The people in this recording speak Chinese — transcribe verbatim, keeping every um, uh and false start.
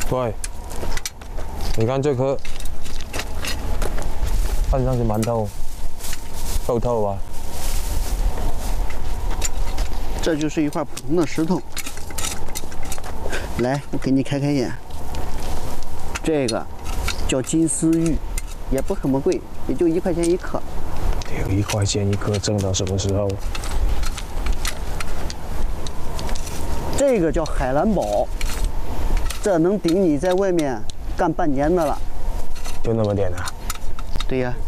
喂，你看这颗，看上去蛮透，够透吧？ 这就是一块普通的石头。来，我给你开开眼。这个叫金丝玉，也不怎么贵，也就一块钱一克。 有一块钱一颗，挣到什么时候？ 这个叫海蓝宝，这能顶你在外面干半年的了。 就那么点啊？ 对呀、啊。